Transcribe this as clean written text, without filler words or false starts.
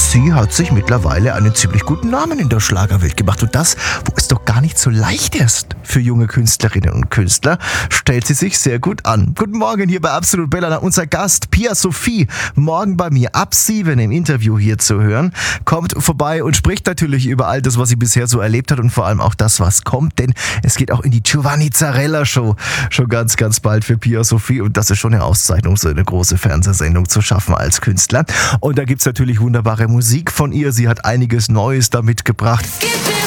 sie hat sich mittlerweile einen ziemlich guten Namen in der Schlagerwelt gemacht. Und das, wo es doch gar nicht so leicht ist für junge Künstlerinnen und Künstler, stellt sie sich sehr gut an. Guten Morgen hier bei Absolut Bella. Unser Gast Pia Sophie, morgen bei mir ab 7 im Interview hier zu hören, kommt vorbei und spricht natürlich über all das, was sie bisher so erlebt hat und vor allem auch das, was kommt. Denn es geht auch in die Giovanni Zarella Show schon ganz, ganz bald für Pia Sophie. Und das ist schon eine Auszeichnung, so eine große Fernsehsendung zu schaffen als Künstler. Und da gibt es natürlich wunderbare Musik von ihr. Sie hat einiges Neues da mitgebracht.